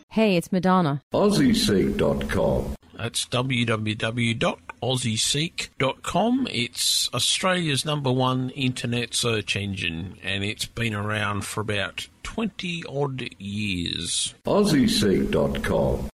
Hey, it's Madonna. AussieSeek.com. That's www.aussieseek.com. It's Australia's #1 internet search engine, and it's been around for about 20-odd years. AussieSeek.com.